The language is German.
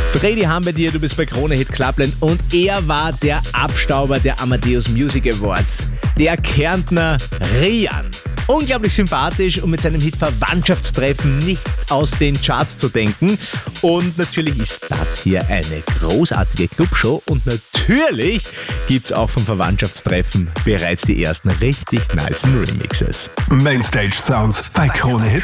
Freddy haben wir dir, du bist bei Krone Hit Clubland und er war der Abstauber der Amadeus Music Awards. Der Kärntner Rian. Unglaublich sympathisch und mit seinem Hit Verwandtschaftstreffen nicht aus den Charts zu denken. Und natürlich ist das hier eine großartige Clubshow und natürlich gibt's auch vom Verwandtschaftstreffen bereits die ersten richtig nicen Remixes. Mainstage Sounds bei Krone Hit